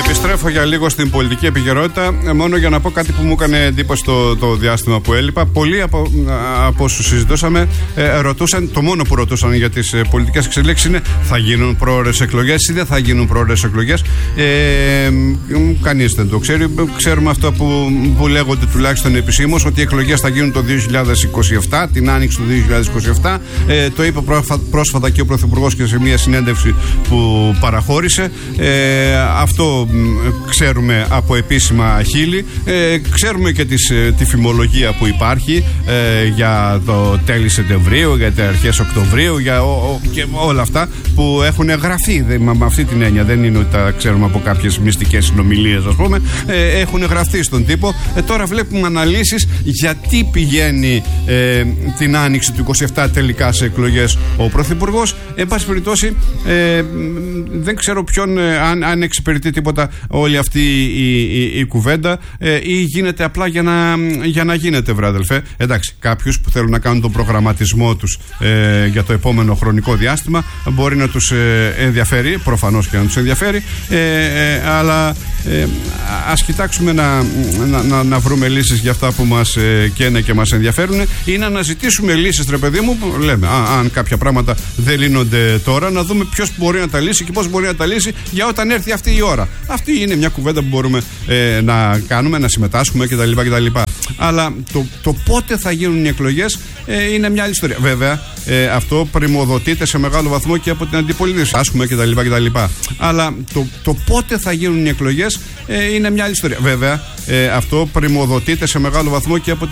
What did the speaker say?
Επιστρέφω για λίγο στην πολιτική επικαιρότητα, μόνο για να πω κάτι που μου έκανε εντύπωση το διάστημα που έλειπα. Πολλοί από όσους συζητούσαμε ρωτούσαν, το μόνο που ρωτούσαν για τις πολιτικές εξελίξεις είναι θα γίνουν πρόωρες εκλογές ή δεν θα γίνουν πρόωρες εκλογές. Κανείς δεν το ξέρει. Ξέρουμε αυτό που λέγονται τουλάχιστον επισήμως, ότι οι εκλογές θα γίνουν το 2027, την άνοιξη του 2027. Το είπε πρόσφατα και ο Πρωθυπουργός και σε μια συνέντευξη που παραχώρησε. Αυτό ξέρουμε από επίσημα χείλη. Ξέρουμε και τη φημολογία που υπάρχει για το τέλη Σεπτεμβρίου, για τα αρχές Οκτωβρίου, και όλα αυτά που έχουν γραφεί με αυτή την έννοια. Δεν είναι ότι τα ξέρουμε από κάποιες μυστικές συνομιλίες, ας πούμε. Έχουν γραφτεί στον τύπο. Τώρα βλέπουμε αναλύσεις γιατί πηγαίνει την άνοιξη του 27 τελικά σε εκλογές ο Πρωθυπουργός. Εν πάση περιπτώσει, δεν ξέρω αν εξυπηρετεί τίποτα όλη αυτή η κουβέντα ή γίνεται απλά για να γίνεται, βρε αδελφέ. Εντάξει, κάποιους που θέλουν να κάνουν τον προγραμματισμό τους για το επόμενο χρονικό διάστημα μπορεί να τους ενδιαφέρει, προφανώς και να τους ενδιαφέρει, αλλά ας κοιτάξουμε να βρούμε λύσεις για αυτά που μας καίνε και μας ενδιαφέρουν, ή να αναζητήσουμε λύσεις, ρε παιδί μου, που λέμε, αν κάποια πράγματα δεν λύνονται τώρα, να δούμε ποιος μπορεί να τα λύσει και πώς μπορεί να τα λύσει για όταν έρθει αυτή η ώρα. Αυτή είναι μια κουβέντα που μπορούμε να κάνουμε, να συμμετάσχουμε κτλ. Αλλά το πότε θα γίνουν οι εκλογές είναι μια άλλη ιστορία. Βέβαια, αυτό πρημοδοτείται σε μεγάλο βαθμό και από την αντιπολίτευση, κτλ. Αλλά το πότε θα γίνουν οι εκλογές είναι μια άλλη ιστορία. Βέβαια, αυτό πρημοδοτείται σε μεγάλο βαθμό και από